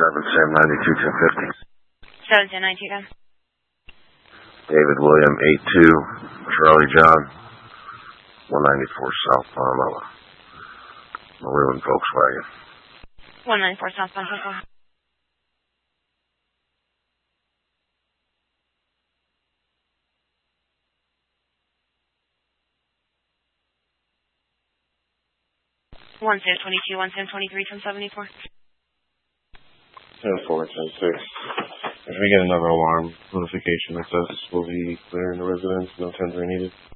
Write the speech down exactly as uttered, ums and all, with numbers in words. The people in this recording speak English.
seven, Sam ninety-two, ten fifty. seven, ten, ninety-two, ten. David William, eight two, Charlie John, one ninety-four South Palmetto. Maroon Volkswagen. one ninety-four South Palmetto. One Sam twenty-two, one Sam twenty-three, ten seventy-four. ten four, ten six. If we get another alarm notification that says this will be clearing the residence, no tender needed.